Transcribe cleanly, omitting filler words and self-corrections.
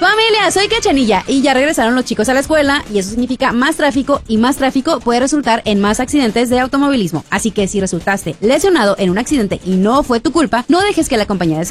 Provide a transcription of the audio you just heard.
Familia, soy Cachanilla y ya regresaron los chicos a la escuela y eso significa más tráfico y más tráfico puede resultar en más accidentes de automovilismo. Así que si resultaste lesionado en un accidente y no fue tu culpa, no dejes que la compañía de